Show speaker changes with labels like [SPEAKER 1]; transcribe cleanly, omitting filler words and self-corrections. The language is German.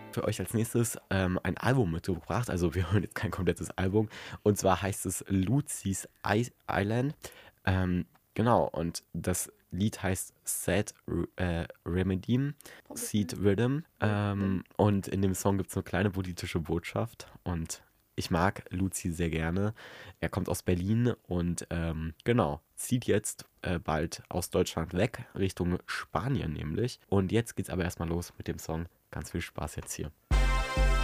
[SPEAKER 1] für euch als nächstes ein Album mitgebracht. Also wir hören jetzt kein komplettes Album. Und zwar heißt es Lucy's Island. Genau, und das Lied heißt Remedim, Seed Rhythm. Und in dem Song gibt es eine kleine politische Botschaft. Und ich mag Lucy sehr gerne. Er kommt aus Berlin und genau, zieht jetzt bald aus Deutschland weg, Richtung Spanien nämlich. Und jetzt geht's aber erstmal los mit dem Song. Ganz viel Spaß jetzt hier.